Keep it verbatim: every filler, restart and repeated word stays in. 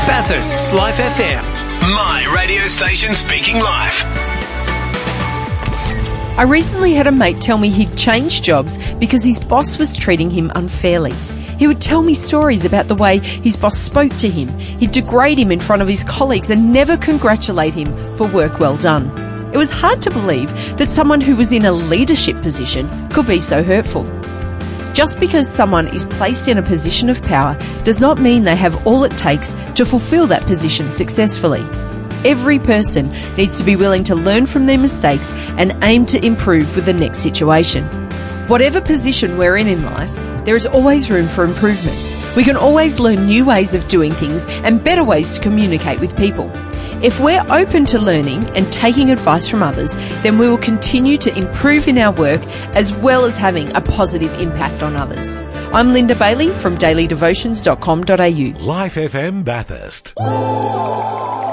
Bathurst's Life F M. My radio station speaking life. I recently had a mate tell me he'd changed jobs because his boss was treating him unfairly. He would tell me stories about the way his boss spoke to him. He'd degrade him in front of his colleagues and never congratulate him for work well done. It was hard to believe that someone who was in a leadership position could be so hurtful. Just because someone is placed in a position of power does not mean they have all it takes to fulfill that position successfully. Every person needs to be willing to learn from their mistakes and aim to improve with the next situation. Whatever position we're in in life, there is always room for improvement. We can always learn new ways of doing things and better ways to communicate with people. If we're open to learning and taking advice from others, then we will continue to improve in our work as well as having a positive impact on others. I'm Linda Bailey from daily devotions dot com dot a u. Life F M Bathurst.